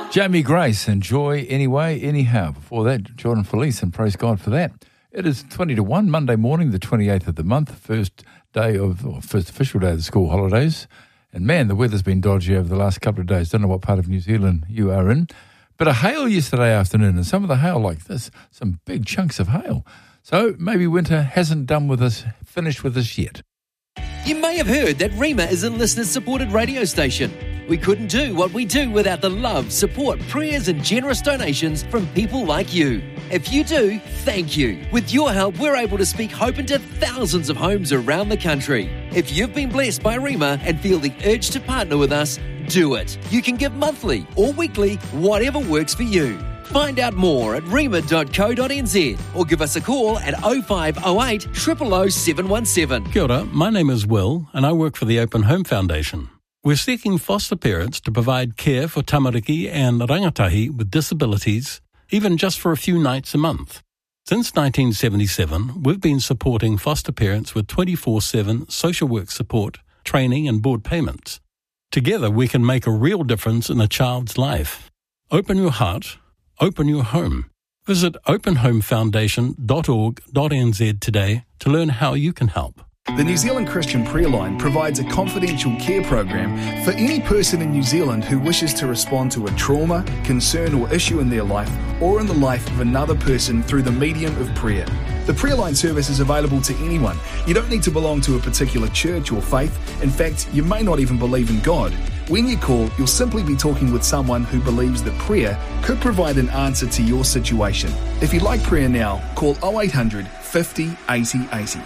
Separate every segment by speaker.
Speaker 1: Jamie Grace and Joy Anyway, Anyhow. Before that, Jordan Felice, and praise God for that. It is 20 to 1, Monday morning, the 28th of the month, first official day of the school holidays. And man, the weather's been dodgy over the last couple of days. Don't know what part of New Zealand you are in. But a hail yesterday afternoon, and some of the hail like this, some big chunks of hail. So maybe winter hasn't finished with us yet.
Speaker 2: You may have heard that Rima is a listener-supported radio station. We couldn't do what we do without the love, support, prayers and generous donations from people like you. If you do, thank you. With your help, we're able to speak hope into thousands of homes around the country. If you've been blessed by Rima and feel the urge to partner with us, do it. You can give monthly or weekly, whatever works for you. Find out more at rima.co.nz or give us a call at 0508 000 717.
Speaker 3: Kia ora, my name is Will and I work for the Open Home Foundation. We're seeking foster parents to provide care for tamariki and rangatahi with disabilities, even just for a few nights a month. Since 1977, we've been supporting foster parents with 24/7 social work support, training and board payments. Together we can make a real difference in a child's life. Open your heart, open your home. Visit openhomefoundation.org.nz today to learn how you can help.
Speaker 4: The New Zealand Christian Prayer Line provides a confidential care program for any person in New Zealand who wishes to respond to a trauma, concern or issue in their life or in the life of another person through the medium of prayer. The Prayer Line service is available to anyone. You don't need to belong to a particular church or faith. In fact, you may not even believe in God. When you call, you'll simply be talking with someone who believes that prayer could provide an answer to your situation. If you'd like prayer now, call 0800 50 80 80.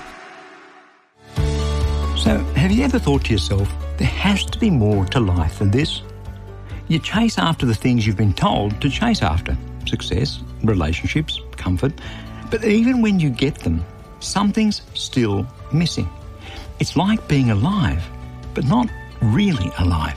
Speaker 5: So, have you ever thought to yourself, there has to be more to life than this? You chase after the things you've been told to chase after. Success, relationships, comfort. But even when you get them, something's still missing. It's like being alive, but not really alive.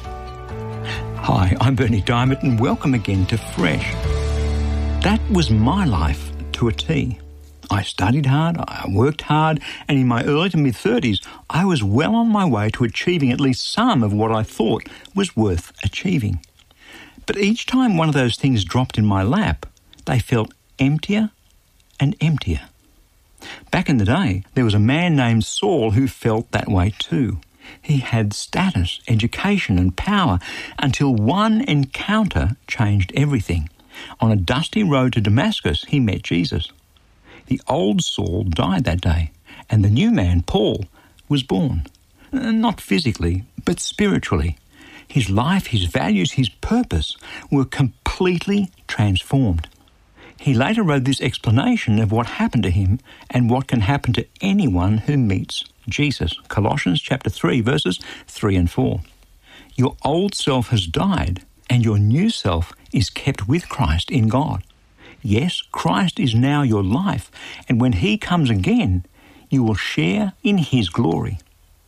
Speaker 5: Hi, I'm Bernie Diamond and welcome again to Fresh. That was my life to a T. I studied hard, I worked hard, and in my early to mid-30s, I was well on my way to achieving at least some of what I thought was worth achieving. But each time one of those things dropped in my lap, they felt emptier and emptier. Back in the day, there was a man named Saul who felt that way too. He had status, education and power until one encounter changed everything. On a dusty road to Damascus, he met Jesus. The old Saul died that day, and the new man, Paul, was born. Not physically, but spiritually. His life, his values, his purpose were completely transformed. He later wrote this explanation of what happened to him and what can happen to anyone who meets Jesus. Colossians chapter 3, verses 3 and 4. Your old self has died, and your new self is kept with Christ in God. Yes, Christ is now your life, and when he comes again, you will share in his glory.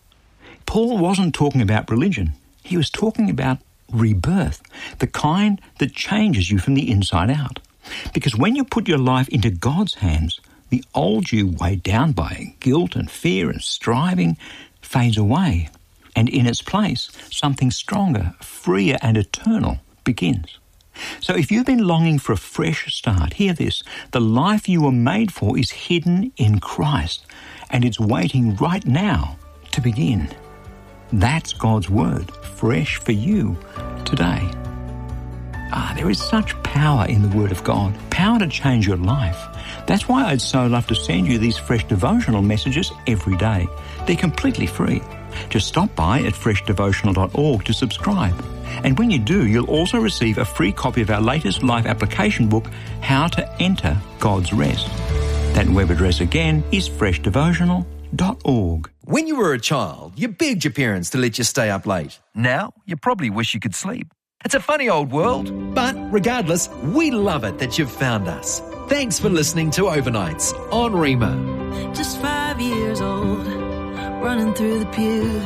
Speaker 5: Paul wasn't talking about religion. He was talking about rebirth, the kind that changes you from the inside out. Because when you put your life into God's hands, the old you weighed down by guilt and fear and striving fades away, and in its place, something stronger, freer and eternal begins. So if you've been longing for a fresh start, hear this. The life you were made for is hidden in Christ, and it's waiting right now to begin. That's God's word, fresh for you today. There is such power in the Word of God, power to change your life. That's why I'd so love to send you these fresh devotional messages every day. They're completely free. Just stop by at freshdevotional.org to subscribe. And when you do, you'll also receive a free copy of our latest life application book, How to Enter God's Rest. That web address again is freshdevotional.org.
Speaker 2: When you were a child, you begged your parents to let you stay up late. Now, you probably wish you could sleep. It's a funny old world, but regardless, we love it that you've found us. Thanks for listening to Overnights on Rima.
Speaker 6: Just 5 years old, running through the pews,